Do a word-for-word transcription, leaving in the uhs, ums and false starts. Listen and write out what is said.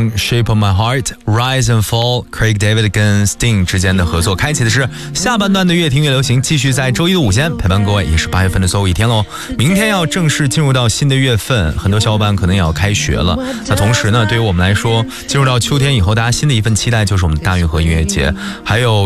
张 Shape of My Heart Rise and Fall Craig David 跟 Sting 之间的合作，开启的是下半段的越听越流行，继续在周一的午间陪伴各位，也是八月份的最后一天喽。明天要正式进入到新的月份，很多小伙伴可能也要开学了。那同时呢，对于我们来说，进入到秋天以后，大家新的一份期待就是我们的大运河音乐节，还有